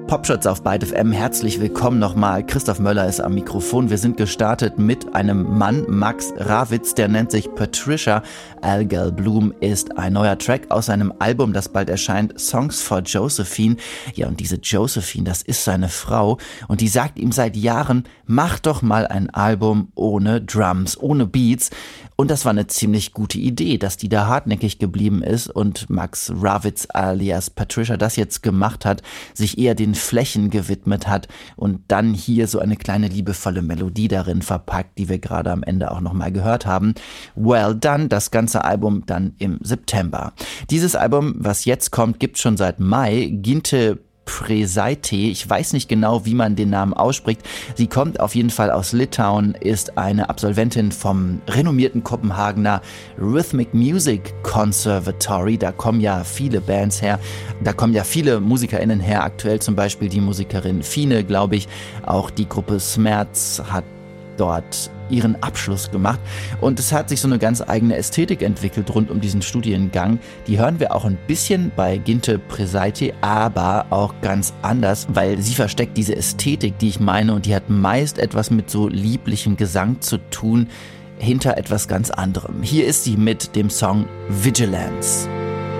Popschutz auf Byte FM, herzlich willkommen nochmal. Christoph Möller ist am Mikrofon. Wir sind gestartet mit einem Mann, Max Rawitz, der nennt sich Patricia. All Girl Bloom ist ein neuer Track aus seinem Album, das bald erscheint, Songs for Josephine. Ja, und diese Josephine, das ist seine Frau und die sagt ihm seit Jahren, mach doch mal ein Album ohne Drums, ohne Beats. Und das war eine ziemlich gute Idee, dass die da hartnäckig geblieben ist und Max Rawitz alias Patricia das jetzt gemacht hat, sich eher den Flächen gewidmet hat und dann hier so eine kleine liebevolle Melodie darin verpackt, die wir gerade am Ende auch nochmal gehört haben. Well done, das ganze Album dann im September. Dieses Album, was jetzt kommt, gibt schon seit Mai. Ginte Presaite, ich weiß nicht genau, wie man den Namen ausspricht. Sie kommt auf jeden Fall aus Litauen, ist eine Absolventin vom renommierten Kopenhagener Rhythmic Music Conservatory. Da kommen ja viele Bands her, da kommen ja viele MusikerInnen her. Aktuell zum Beispiel die Musikerin Fine, glaube ich. Auch die Gruppe Smerz hat dort ihren Abschluss gemacht und es hat sich so eine ganz eigene Ästhetik entwickelt rund um diesen Studiengang. Die hören wir auch ein bisschen bei Ginte Presaite, aber auch ganz anders, weil sie versteckt diese Ästhetik, die ich meine, und die hat meist etwas mit so lieblichem Gesang zu tun, hinter etwas ganz anderem. Hier ist sie mit dem Song Vigilance.